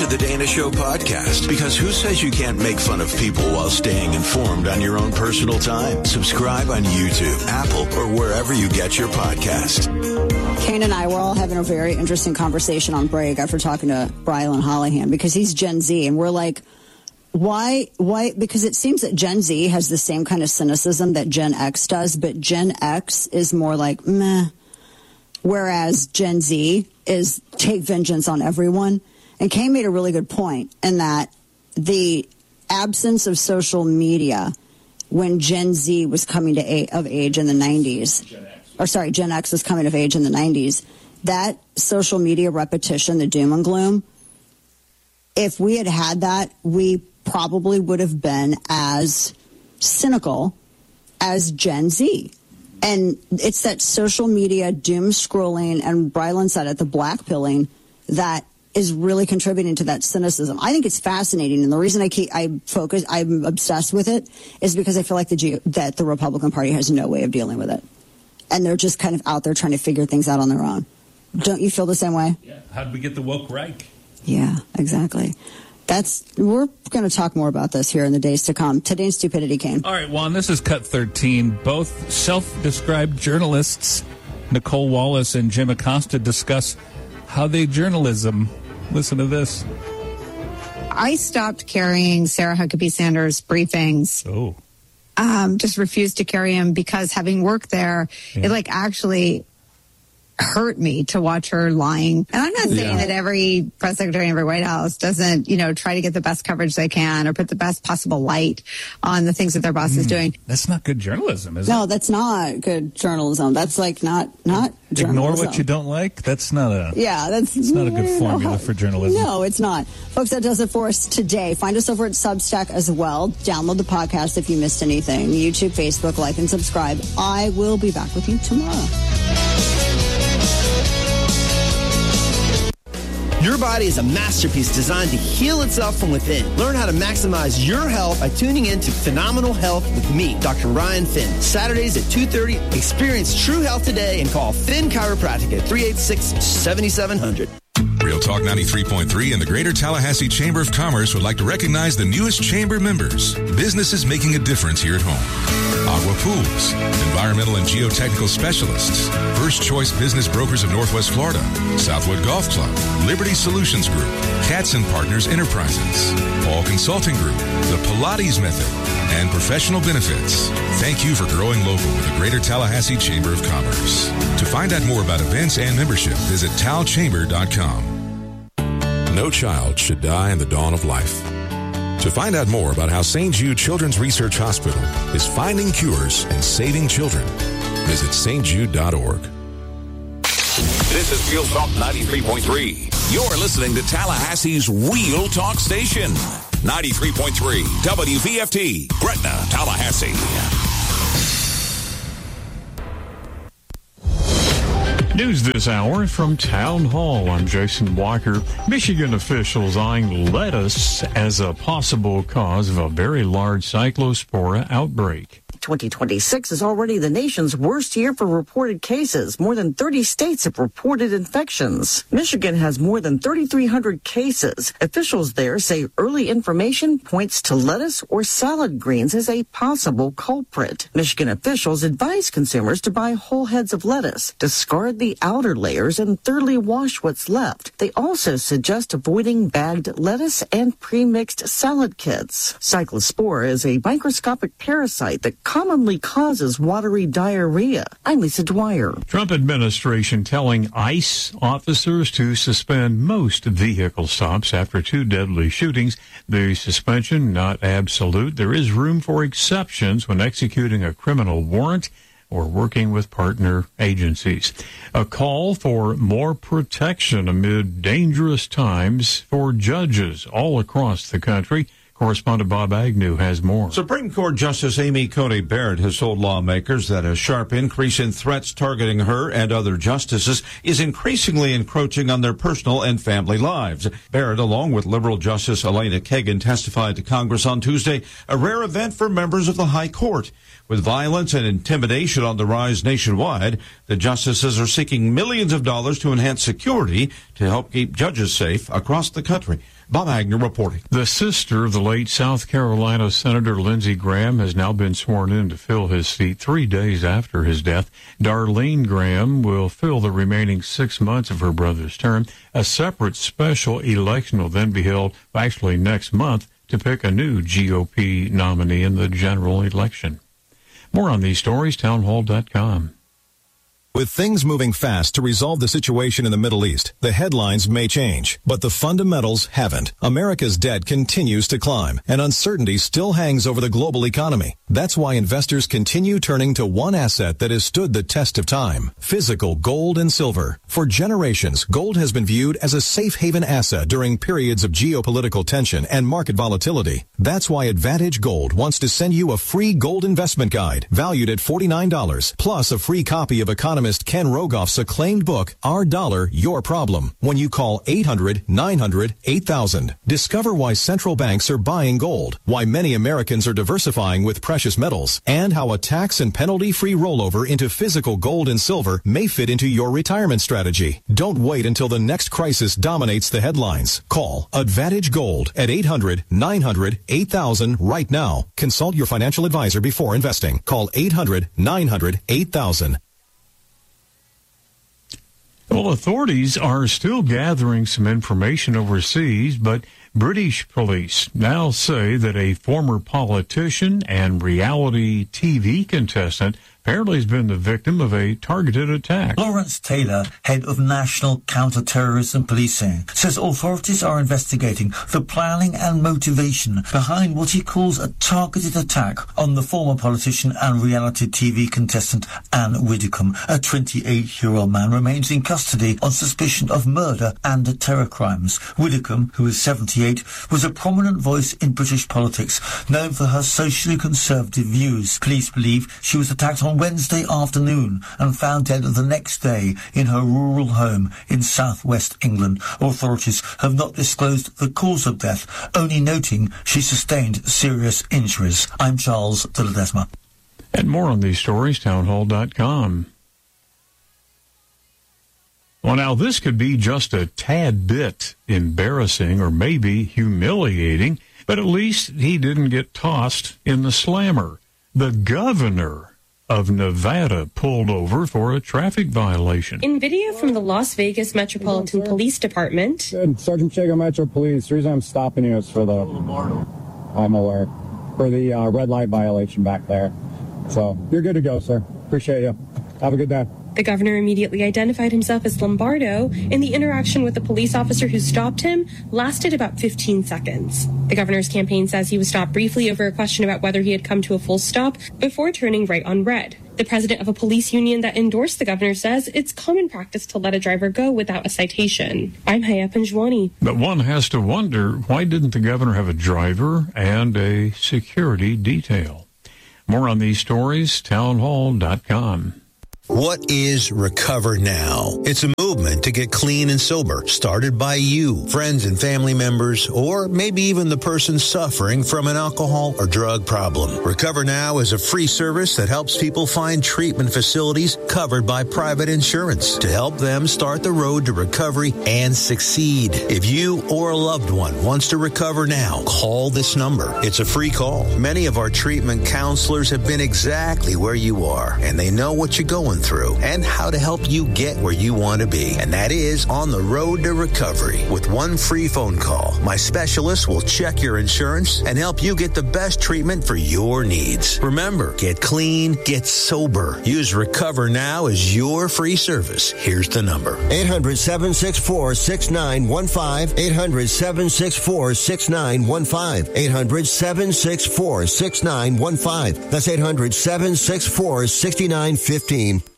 to the Dana Show podcast, because who says you can't make fun of people while staying informed on your own personal time? Subscribe on YouTube, Apple, or wherever you get your podcast. Kane and I were all having a very interesting conversation on break after talking to Brylan Hollihan, because he's Gen Z, and we're like, why? Because it seems that Gen Z has the same kind of cynicism that Gen X does, but Gen X is more like, meh, whereas Gen Z is take vengeance on everyone. And Kane made a really good point in that the absence of social media when Gen Z was coming of age in the 90s, Gen X was coming of age in the 90s, that social media repetition, the doom and gloom, if we had had that, we probably would have been as cynical as Gen Z. And it's that social media doom scrolling, and Brylan said it, the black pilling, that is really contributing to that cynicism. I think it's fascinating, and the reason I'm obsessed with it is because I feel like that the Republican Party has no way of dealing with it, and they're just kind of out there trying to figure things out on their own. Don't you feel the same way? Yeah. How did we get the woke Reich? Yeah, exactly. We're going to talk more about this here in the days to come. Today's Stupidity, Kane. All right, Juan, this is Cut 13. Both self-described journalists, Nicole Wallace and Jim Acosta, discuss how they journalism. Listen to this. I stopped carrying Sarah Huckabee Sanders' briefings. Oh. Just refused to carry them because having worked there, it actually hurt me to watch her lying. And I'm not saying that every press secretary in every White House doesn't, try to get the best coverage they can or put the best possible light on the things that their boss is doing. That's not good journalism, is it? No, that's not good journalism. That's not journalism. Ignore what you don't like? That's not that's not a good formula for journalism. No, it's not. Folks, that does it for us today. Find us over at Substack as well. Download the podcast if you missed anything. YouTube, Facebook, like and subscribe. I will be back with you tomorrow. Your body is a masterpiece designed to heal itself from within. Learn how to maximize your health by tuning in to Phenomenal Health with me, Dr. Ryan Finn. Saturdays at 2:30. Experience true health today and call Finn Chiropractic at 386-7700. Real Talk 93.3 and the Greater Tallahassee Chamber of Commerce would like to recognize the newest chamber members. Businesses making a difference here at home. Agua Pools, environmental and geotechnical specialists, First Choice Business Brokers of Northwest Florida, Southwood Golf Club, Liberty Solutions Group, Katz & Partners Enterprises, Paul Consulting Group, the Pilates Method, and Professional Benefits. Thank you for growing local with the Greater Tallahassee Chamber of Commerce. To find out more about events and membership, visit talchamber.com. No child should die in the dawn of life. To find out more about how St. Jude Children's Research Hospital is finding cures and saving children, visit stjude.org. This is Real Talk 93.3. You're listening to Tallahassee's Real Talk station. 93.3 WVFT, Gretna, Tallahassee. News this hour from Town Hall. I'm Jason Walker. Michigan officials eyeing lettuce as a possible cause of a very large cyclospora outbreak. 2026 is already the nation's worst year for reported cases. More than 30 states have reported infections. Michigan has more than 3,300 cases. Officials there say early information points to lettuce or salad greens as a possible culprit. Michigan officials advise consumers to buy whole heads of lettuce, discard the outer layers, and thoroughly wash what's left. They also suggest avoiding bagged lettuce and pre-mixed salad kits. Cyclospora is a microscopic parasite that commonly causes watery diarrhea. I'm Lisa Dwyer. Trump administration telling ICE officers to suspend most vehicle stops after 2 deadly shootings. The suspension not absolute. There is room for exceptions when executing a criminal warrant or working with partner agencies. A call for more protection amid dangerous times for judges all across the country. Correspondent Bob Agnew has more. Supreme Court Justice Amy Coney Barrett has told lawmakers that a sharp increase in threats targeting her and other justices is increasingly encroaching on their personal and family lives. Barrett, along with liberal Justice Elena Kagan, testified to Congress on Tuesday, a rare event for members of the High Court. With violence and intimidation on the rise nationwide, the justices are seeking millions of dollars to enhance security to help keep judges safe across the country. Bob Agnew reporting. The sister of the late South Carolina Senator Lindsey Graham has now been sworn in to fill his seat 3 days after his death. Darlene Graham will fill the remaining 6 months of her brother's term. A separate special election will then be held, actually next month, to pick a new GOP nominee in the general election. More on these stories, townhall.com. With things moving fast to resolve the situation in the Middle East, the headlines may change, but the fundamentals haven't. America's debt continues to climb, and uncertainty still hangs over the global economy. That's why investors continue turning to one asset that has stood the test of time: physical gold and silver. For generations, gold has been viewed as a safe haven asset during periods of geopolitical tension and market volatility. That's why Advantage Gold wants to send you a free gold investment guide valued at $49, plus a free copy of economist Ken Rogoff's acclaimed book, Our Dollar, Your Problem, when you call 800-900-8000. Discover why central banks are buying gold, why many Americans are diversifying with precious metals, and how a tax and penalty-free rollover into physical gold and silver may fit into your retirement strategy. Don't wait until the next crisis dominates the headlines. Call Advantage Gold at 800-900-8000 right now. Consult your financial advisor before investing. Call 800-900-8000. Well, authorities are still gathering some information overseas, but British police now say that a former politician and reality TV contestant apparently has been the victim of a targeted attack. Lawrence Taylor, head of National Counter-Terrorism Policing, says authorities are investigating the planning and motivation behind what he calls a targeted attack on the former politician and reality TV contestant Anne Widdecombe. A 28-year-old man remains in custody on suspicion of murder and terror crimes. Widdecombe, who is 78, was a prominent voice in British politics, known for her socially conservative views. Police believe she was attacked on Wednesday afternoon and found dead the next day in her rural home in southwest England. Authorities have not disclosed the cause of death, only noting she sustained serious injuries. I'm Charles de Ledesma. And more on these stories, townhall.com. Well, now this could be just a tad bit embarrassing or maybe humiliating, but at least he didn't get tossed in the slammer. The governor of Nevada pulled over for a traffic violation. In video from the Las Vegas Metropolitan Police Department. Sergeant Chaga Metro Police, the reason I'm stopping you is for the, I'm aware, for the red light violation back there. So you're good to go, sir. Appreciate you. Have a good day. The governor immediately identified himself as Lombardo, and the interaction with the police officer who stopped him lasted about 15 seconds. The governor's campaign says he was stopped briefly over a question about whether he had come to a full stop before turning right on red. The president of a police union that endorsed the governor says it's common practice to let a driver go without a citation. I'm Haya Panjwani. But one has to wonder, why didn't the governor have a driver and a security detail? More on these stories, townhall.com. What is Recover Now? It's a movement to get clean and sober, started by you, friends and family members, or maybe even the person suffering from an alcohol or drug problem. Recover Now is a free service that helps people find treatment facilities covered by private insurance to help them start the road to recovery and succeed. If you or a loved one wants to recover now, call this number. It's a free call. Many of our treatment counselors have been exactly where you are, and they know what you're going through and how to help you get where you want to be. And that is on the road to recovery. With one free phone call, my specialist will check your insurance and help you get the best treatment for your needs. Remember, get clean, get sober. Use Recover Now as your free service. Here's the number. 800-764-6915. 800-764-6915. 800-764-6915. That's 800-764-6915.